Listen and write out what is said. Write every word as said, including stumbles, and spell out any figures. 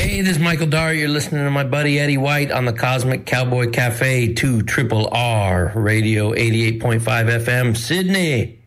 Hey, this is Michael Dyer. You're listening to my buddy Eddie White on the Cosmic Cowboy Cafe, two Triple R Radio eighty-eight point five F M, Sydney.